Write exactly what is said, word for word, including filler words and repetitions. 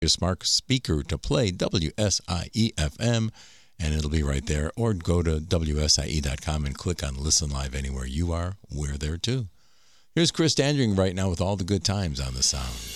your smart speaker to play W S I E F M, and it'll be right there. Or go to W S I E dot com and click on Listen Live anywhere you are. We're there too. Here's Chris Dandring right now with all the good times on the sound.